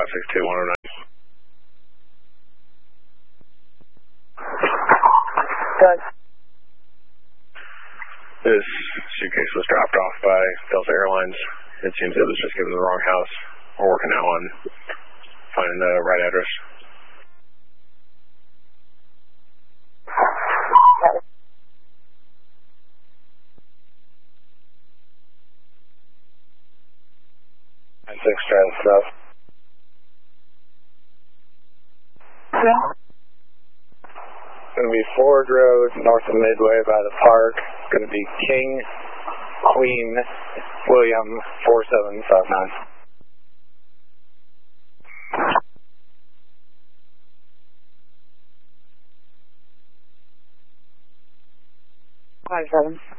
562-109. Good. This suitcase was dropped off by Delta Airlines. It seems it was just given the wrong house. We're working now on finding the right address. And 6 Trans South. Yeah. Going to be Ford Road, north of Midway by the park. Going to be King, Queen, William, 4759. 57.